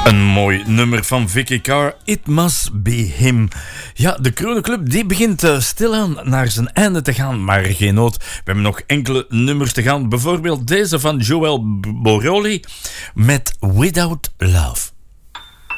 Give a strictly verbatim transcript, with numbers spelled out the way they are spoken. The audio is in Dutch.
Een mooi nummer van Vicky Carr, It Must Be Him. Ja, de Krone Club die begint uh, stilaan naar zijn einde te gaan, maar geen nood. We hebben nog enkele nummers te gaan. Bijvoorbeeld deze van Joël Boroli met Without Love.